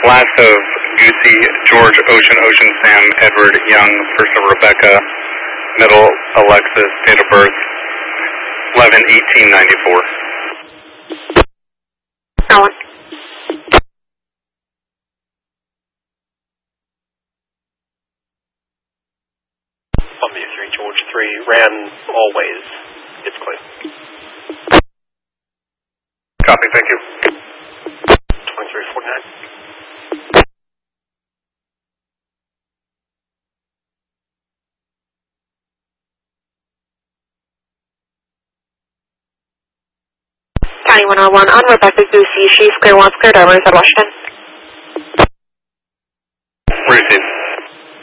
Last of Goosey, George, Ocean, Ocean, Sam, Edward, Young, first of Rebecca, middle Alexis, date of birth 11/18/94. Alan. Columbia 3, George 3, ran always. It's clear. Copy, thank you. 2349. County 101 on Rebecca Goosey. She's clear once cleared over. Is that Washington?